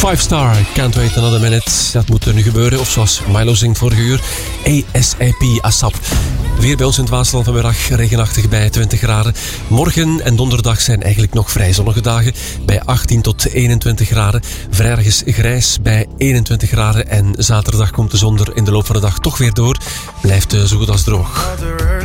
5 Star, Can't Wait Another Minute. Dat moet er nu gebeuren. Of zoals Milo zingt vorige uur, ASAP, ASAP. Weer bij ons in het Waasland vanmiddag, regenachtig bij 20 graden. Morgen en donderdag zijn eigenlijk nog vrij zonnige dagen bij 18 tot 21 graden. Vrijdag is grijs bij 21 graden en zaterdag komt de zon er in de loop van de dag toch weer door. Blijft zo goed als droog.